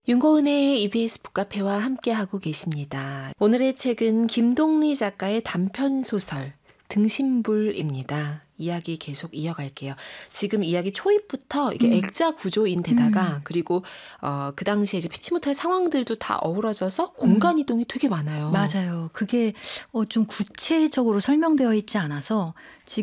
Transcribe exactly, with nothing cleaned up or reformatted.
윤고은의 이비에스 북카페와 함께하고 계십니다. 오늘의 책은 김동리 작가의 단편소설 등신불입니다. 이야기 계속 이어갈게요. 지금 이야기 초입부터 이게 음. 액자 구조인데다가 음. 그리고 어, 그 당시에 이제 피치 못할 상황들도 다 어우러져서 공간 이동이 되게 많아요. 맞아요. 그게 어, 좀 구체적으로 설명되어 있지 않아서 지금